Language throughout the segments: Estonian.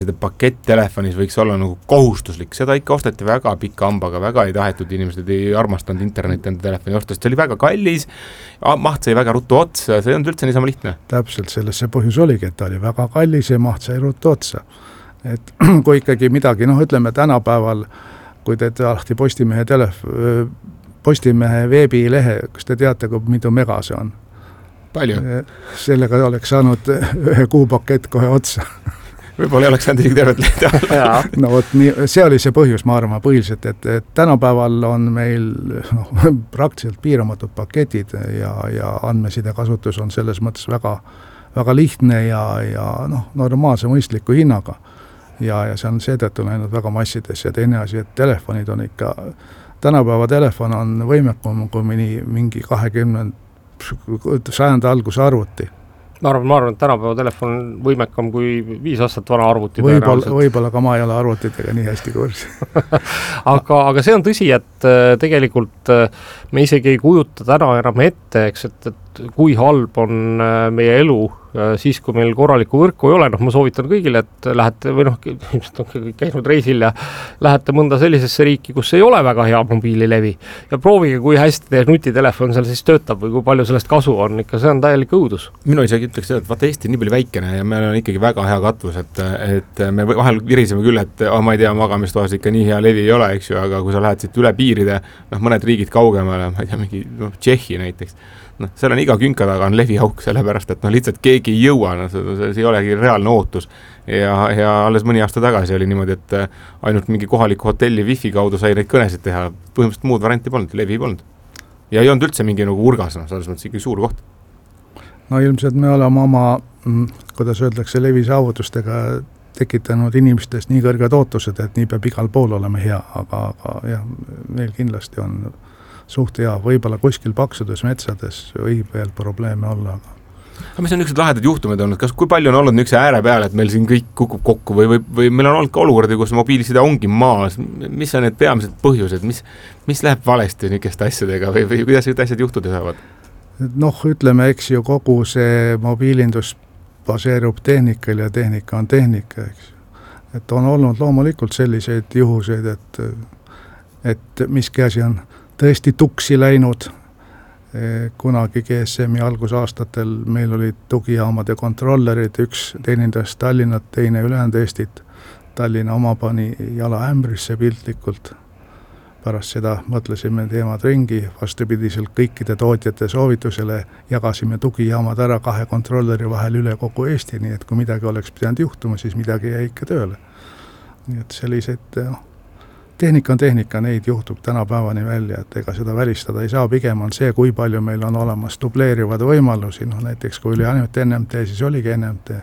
Pakett-telefonis võiks olla nagu kohustuslik, seda ikka osteti väga pika hambaga, väga ei tahetud, inimesed ei armastanud internetti enda telefoni osta, sest see oli väga kallis, maht sai väga ruttu otsa, see on üldse niisama lihtne. Täpselt, selles see põhjus oligi, et ta oli väga kallis ja maht sai ruttu otsa. Et kui ikkagi midagi, ütleme tänapäeval, kui teete lahti Postimehe veebilehe, kas te teate, kui mitu mega see on? Palju? Sellega oleks saanud ühe kuupakett kohe otsa. Võib-olla ei oleks saanud isegi tervet lehti. No vot, see oli see põhjus, ma arvan, põhiliselt, et tänapäeval on meil praktiliselt piiramatud paketid ja andmeside kasutus on selles mõttes väga, väga lihtne ja normaalse mõistliku hinnaga. Ja see on seetõttu läinud väga massides ja teine asi, et telefonid on ikka, tänapäeva telefon on võimekum kui mingi 20. sajandi alguse arvuti. Ma arvan, et tänapäeva telefon on võimekam kui 5 aastat vana arvuti. Võib-olla ka ma ei ole arvutitega nii hästi kursi. aga see on tõsi, et tegelikult me isegi ei kujuta täna enam ette, et kui halb on meie elu siis, kui meil korralikku võrku ei ole. Ma soovitan kõigile, et lähete, või ilmselt on käinud reisil ja lähete mõnda sellisesse riiki, kus ei ole väga hea mobiililevi ja proovige, kui hästi teie nutitelefon seal siis töötab või kui palju sellest kasu on, ikka see on täielik õudus. Minu isegi ütleks seda, et vaata Eesti on nii palju väikene ja meil on ikkagi väga hea katvus, et me vahel viriseme küll, et ma ei tea, magamistoas ikka nii hea levi ei ole, eks ju, aga kui sa lähed siit üle piiride, mõned riigid kaugemale, ma ei tea, mingi Tšehhi näiteks, seal on iga künka taga on leviauk, sellepärast, et lihtsalt keegi ei jõua, see ei olegi reaalne ootus. Ja alles mõni aasta tagasi oli niimoodi, et ainult mingi kohaliku hotelli wifi kaudu sai neid kõnesid teha, põhimõtteliselt muud varianti polnud, levi polnud. Ja ei olnud üldse mingi nagu urgas, selles mõttes ikka suur koht. No ilmselt me oleme oma, kuidas öeldakse, levisaavutustega tekitanud inimestest nii kõrged ootused, et nii peab igal pool olema hea, aga jah, meil kindlasti on suht hea, võib-olla kuskil paksudes metsades võib veel probleeme olla. Aga mis on niisugused lahedad juhtumid olnud? Kui palju on olnud niisuguse ääre peal, et meil siin kõik kukub kokku või meil on olnud ka olukordi, kus mobiilside ongi maas? Mis on need peamised põhjused? Mis läheb valesti niisugust asjadega või kuidas need asjad juhtuda saavad? Ütleme, eks ju, kogu see mobiilindus baseerub tehnikal ja tehnika on tehnika, eks. Et on olnud loomulikult selliseid juhuseid, et miski asi on tõesti tuksi läinud. Kunagi GSM-i algusaastatel meil olid tugijaamade kontrollerid, üks teenindas Tallinnat, teine ülejäänud Eestit. Tallinna oma pani jala ämbrisse piltlikult. Pärast seda mõtlesime teemad ringi, vastupidiselt kõikide tootjate soovitusele jagasime tugijaamad ära 2 kontrolleri vahel üle kogu Eesti, nii et kui midagi oleks pidanud juhtuma, siis midagi jäi ikka tööle. Nii et sellised tehnika on tehnika, neid juhtub tänapäevani välja, et ega seda välistada ei saa, pigem on see, kui palju meil on olemas dubleerivad võimalusi, näiteks kui oli ainult NMT, siis oligi NMT.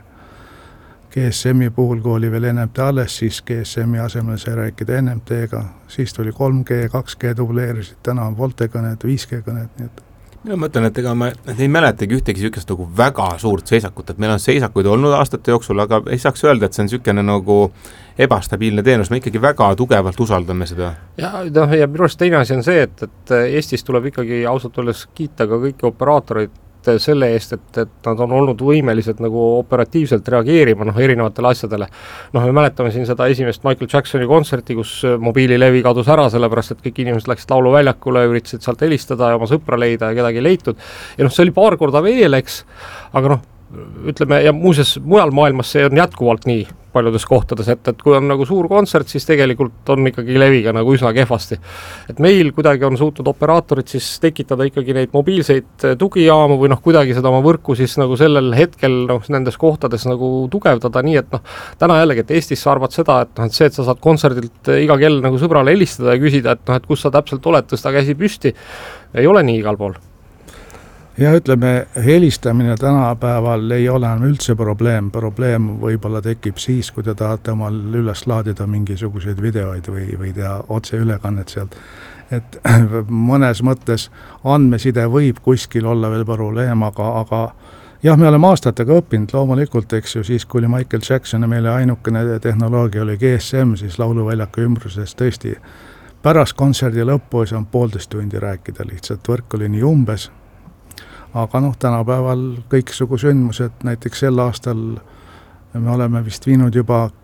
GSM-i puhul, kui oli veel NMT alles, siis GSM-i asemel sai rääkida NMT-ga, siis tuli 3G, 2G dubleerisid, täna on VoLTE-kõned, 5G-kõned, nii et Mina mõtlen, et ega me ei mäletagi ühtegi sükest nagu väga suurt seisakut, et meil on seisakuid olnud aastate jooksul, aga ei saaks öelda, et see on sükene nagu ebastabiilne teenus, me ikkagi väga tugevalt usaldame seda. Ja minu arust teine asi on see, et Eestis tuleb ikkagi ausalt olles kiita ka kõiki operaatoreid selle eest, et nad on olnud võimelised nagu operatiivselt reageerima erinevatele asjadele. Me mäletame siin seda esimest Michael Jacksoni kontserti, kus mobiililevi kadus ära, sellepärast et kõik inimesed läksid lauluväljakule, üritasid sealt helistada ja oma sõpra leida ja kedagi ei leitud. Ja see oli paar korda veel, eks, aga ütleme, ja muuseas mujal maailmas see on jätkuvalt nii paljudes kohtades, et kui on nagu suur kontsert, siis tegelikult on ikkagi leviga nagu üsna kehvasti. Et meil kuidagi on suutnud operaatorid siis tekitada ikkagi neid mobiilseid tugijaamu või kuidagi seda oma võrku siis nagu sellel hetkel nendes kohtades nagu tugevdada, nii et täna jällegi, et Eestis sa arvad seda, et see, et sa saad kontserdilt iga kell nagu sõbrale helistada ja küsida, et kus sa täpselt oled, tõsta käsi püsti, ei ole nii igal pool. Ja ütleme, helistamine tänapäeval ei ole üldse probleem võib-olla tekib siis, kui te tahate omal üles laadida mingisuguseid videoid või teha otse ülekannet sealt. Et mõnes mõttes andmeside võib kuskil olla veel probleem, aga jah, me oleme aastatega õppinud loomulikult, eks ju, siis kui oli Michael Jackson ja meile ainukene tehnoloogia oli GSM, siis lauluväljaku ümbruses tõesti pärast kontserdi lõppu ei saanud 1,5 tundi rääkida, lihtsalt võrk oli nii umbes. Aga tänapäeval kõiksugu sündmused, näiteks sel aastal me oleme vist viinud juba